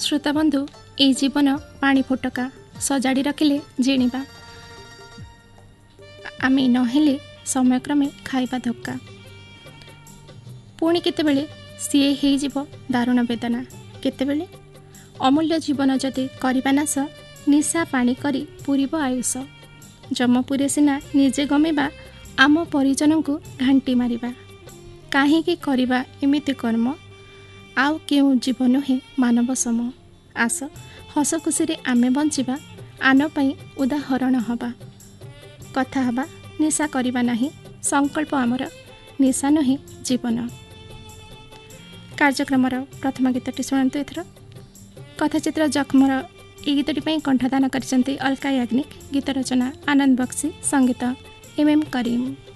श्रोताबंधु ए जीवन पानी फुटका सजाड़ी रखिले जीणिबा आमे नहेले समयक्रमे खाइबा धक्का पुणी केतेबेले सीए हेइजिब दारुण वेदना केतेबेले अमूल्य जीवन जदि करिबा नाश निशा पानी करी पूरिब आयुष जमपुरे सिना निजे गमेबा आम परिजन को घांटी मारिबा काहींकी करिबा एमिति कर्म आउ केउ जीवन हे मानव सम आस हस खुशी रे आमे बंचिबा आन पई उदाहरण हबा कथा हबा निशा करिबा नाही संकल्प आमर निशा नहे जीवन। कार्यक्रमर प्रथम गीतटी शुणु एथर कथाचित्र जख्मर ए गीतटी कंठदान कर अलका याग्निक गीत रचना आनंद बक्सी संगीत एम करीम।